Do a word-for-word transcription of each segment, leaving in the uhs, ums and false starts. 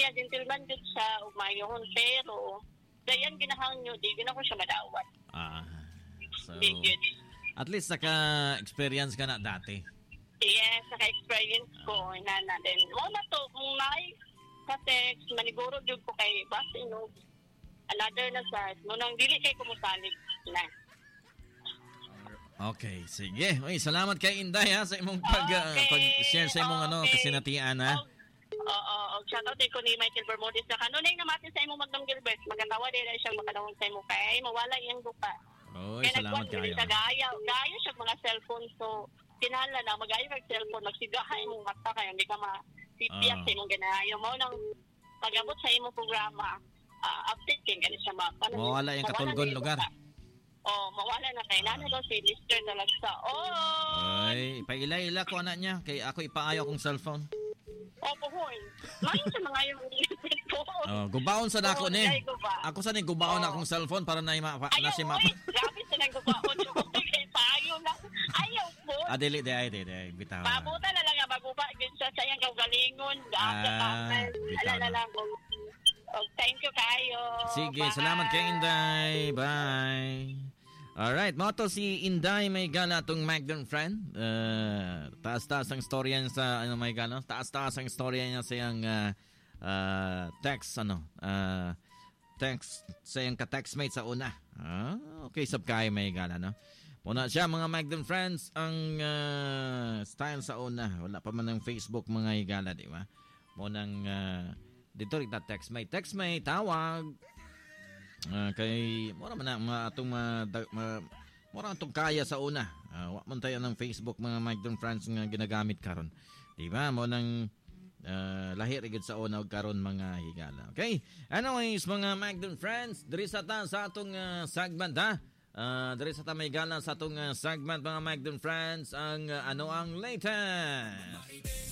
siya, gentleman dito sa umayon, pero dayan ginahang nyo, di gina ko siya madawat. Ah, so, Di yun. at least naka-experience ka na dati. Yes, naka-experience ko, inana din. Wala to, kung may ka-text, maniguro dyan ko kay basta, no, another na sa, no, nang dili kay kumusalig na. Okay, sige. Uy, salamat kay Inday ha sa imong pag uh, Okay, pag-share sa imong ano okay. kasinatian ha. Oo, oo, oo. Shoutout ko ni Michael Bermudez na kanunay na mati sa imong Magdong Gilbert. Magatawa din na siya makadawang sa imong kay mawala iyang lupa. Oy, salamat kayo. Kaya gaya, gaya siya mga cellphone, so kinahanglan na magayo kag cellphone, magsigahay imong mata kaya hindi ka ma-tipiyak Ah. sa imong ganayo. Mao nang pag-abot sa imong programa, uh, update king ganun siya ma. Mawala yung katulgon lugar. Oh, mawala na kay nana daw si Lister talaga sa. Oh. Ay, paila-ila ko anak niya kay ako ipaayo akong cellphone. Opo, hoy. Mayon sa mga yung cellphone. Oh, gubaon sa nako Oo, ni. dahil guba. Ako sa ni gubaon Oo. akong cellphone para na ima pa, na Ayaw, si ma. oy. Grabe sa nang gubaon. Kay payo na. Ayaw po. Ah, dili di ay di di bitaw. Mabuta na lang nga maguba din sa sayang kaugalingon. Ah, Ah, bitaw ala na. lang. Oh, thank you kayo. Sige, Bye. salamat kay Inday. Bye. Alright, mo to si Inday may gala tong Magdon friend. Uh, taas-taas ang storya niya sa ano may gala. Taas-taas ang storya niya sa yung uh, uh, text ano. Uh, text sa yung ka-textmate sa una. Ah, okay, sab kay may gala no. Muna siya mga Magdon friends ang uh, style sa una. Wala pa man ng Facebook mga higala, di ba? Munang uh, dito rin textmate. Textmate, tawag. Uh, kay mura man na mga atong ma, ma, mura atong kaya sa una. Uh, wa man tayo ng Facebook mga Magdon friends nga ginagamit karon. Di ba? Mo nang uh, lahi rigid sa una og karon mga higala. Okay? Anyways, mga Magdon friends, diri sa ta sa atong uh, segment ha. Uh, diri sa ta may gala sa atong uh, segment mga Magdon friends ang uh, ano ang latest.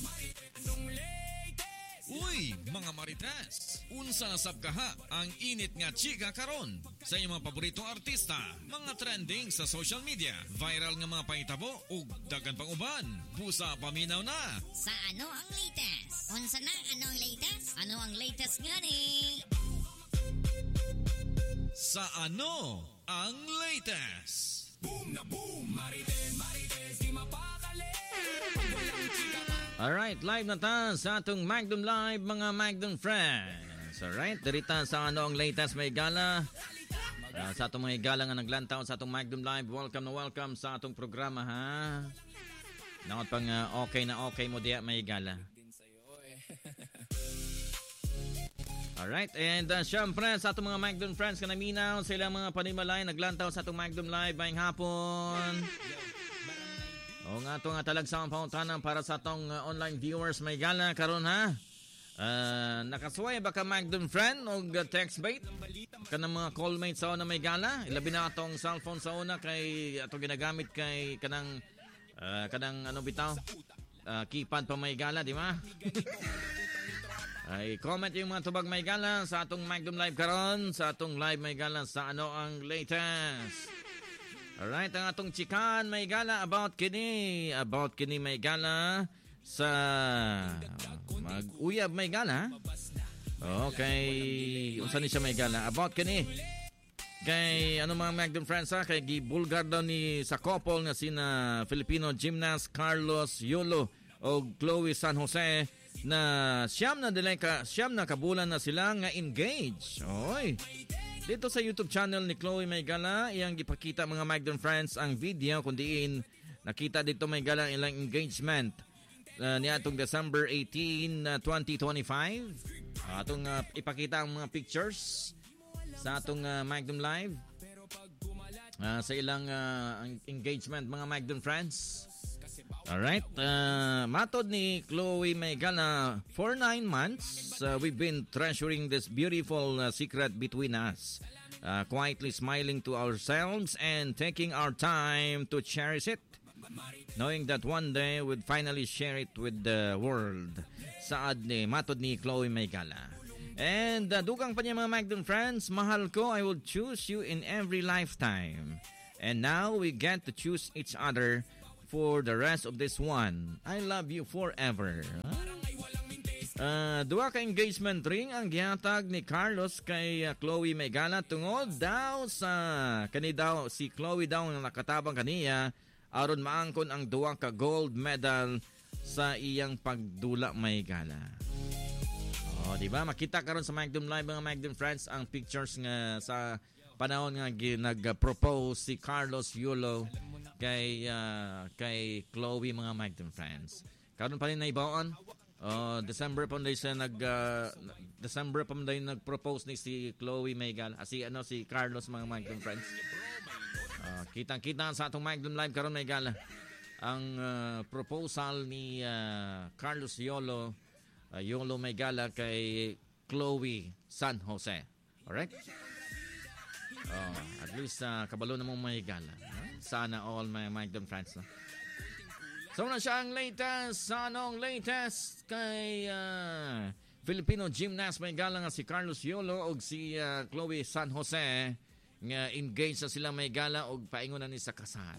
Uy, mga marites! Unsa na sab kaha ang init nga chika karon sa inyong mga paboritong artista, mga trending sa social media, viral nga mga pahitabo ug daghan pang uban. Busa paminaw na. Sa ano ang latest? Unsa na ano ang latest? Ano ang latest ngani? Sa ano ang latest? Boom na boom, marites, marites, di mapakali. Walang chika ka. Alright, live na ta sa atong Magdon Live mga Magdon friends. Alright, dirita sa ano ang latest may gala. Uh, sa atong mga gala nga naglantaw sa atong Magdon Live. Welcome na welcome sa atong programa ha. Nakot pang uh, okay na okay mo diya may gala. Alright, and uh, syempre sa atong mga Magdon friends kanaminaw sila mga panimalay naglantaw sa atong Magdon Live bayang hapon. O nga ito nga talag sa pauntanan para sa atong uh, online viewers may gala karon ha. Uh, nakasway ba ka Magdon friend o uh, text bait? Kanang mga callmates sa una may gala. Ilabi na atong cellphone sa una kay ato ginagamit kay kanang uh, kanang ano bitaw? Uh, keypad pa may gala, di ba? Ay comment yung mga tubag may gala sa atong Magdon Live karon, sa atong live may gala sa ano ang latest. Alright, ang atong chikan may gala about kini, about kini may gala sa mag-uyab may gala. Okay, unsa ni siya may gala about kini. Kay ano mga Magdon friends ha, kay gibulgar daw ni sa couple nga sina Filipino gymnast Carlos Yolo o Chloe San Jose na siyam na dilay ka siyam na kabulan na sila nga engaged. Oy. Dito sa YouTube channel ni Chloe may gala, iyang gipakita mga Magdon friends ang video kung diin nakita dito may gala ilang engagement uh, niya atong December eighteenth, uh, twenty twenty-five. Uh, atong uh, ipakita ang mga pictures sa atong uh, Magdon Live uh, sa ilang uh, engagement mga Magdon friends. Alright, uh, matod ni Chloe may gala, for nine months, uh, we've been treasuring this beautiful uh, secret between us, uh, quietly smiling to ourselves and taking our time to cherish it, knowing that one day we'd finally share it with the world. Saad ni, matod ni Chloe may gala. And uh, dugang pa niya mga Magdon friends, mahal ko, I will choose you in every lifetime. And now we get to choose each other for the rest of this one. I love you forever. Uh, duwa ka engagement ring ang gihatag ni Carlos kay uh, Chloe Megala tungod daw sa kani daw si Chloe daw na nakatabang kaniya aron maangkon ang duwa ka gold medal sa iyang pagdula Megala. Oh, di ba? Makita karon sa Magdum Live mga Magdum friends ang pictures nga sa panahon nga nag-propose si Carlos Yulo kay uh, kay Chloe mga Magdum friends. Karon pa rin naibaon. Oh, December pa day siya nag uh, December pa day nag-propose ni si Chloe Megala, ah, si ano si Carlos mga Magdum friends. Uh, kitang-kita sa atong Magdum Live karon Megala ang uh, proposal ni uh, Carlos Yolo uh, Yolo Megala kay Chloe San Jose. Alright? Oh, at least uh, kabalo na mong Megala. Huh? Sana all my Magdum friends no? So na siya ang latest, anong latest kay uh, Filipino gymnast may gala nga si Carlos Yolo og si uh, Chloe San Jose nga engaged na sila may gala og paingon na ni sa kasal.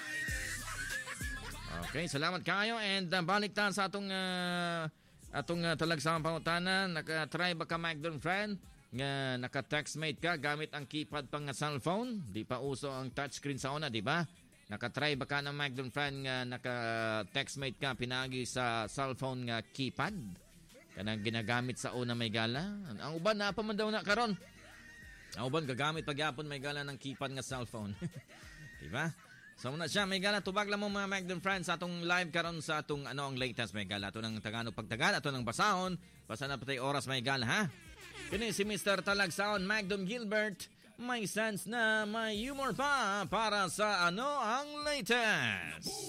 Okay, salamat kayo and uh, balik ta sa atong uh, atong uh, talagsamang pangutanan. Naka-try ba ka Magdum friend nga naka-textmate ka gamit ang keypad pang nga cellphone? Di pa uso ang touchscreen sa una, di ba? Naka-try ba ka ng Magdum friend nga naka-textmate ka pinagi sa cellphone nga keypad? Kanang ginagamit sa una may gala? Ang uban na pa man daw na karon. Ang uban gagamit pagyapon may gala ng keypad nga cellphone. Diba? So muna siya may gala. Tubag lang mo mga Magdum friends sa atong live karon sa atong ano ang latest may gala. Ito ng Tagalog pagtagal. Ito ng basahon. Basta na patay oras may gala ha? Kini si Mister Talagsaon Magdum Gilbert. May sense na may humor pa para sa ano ang latest.